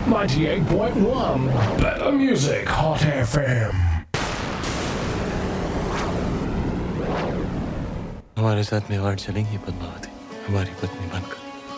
98.1 Better Music Hot FM. हमारे साथ मेवाड़ चलेंगी पद्मावती हमारी पत्नी बनकर।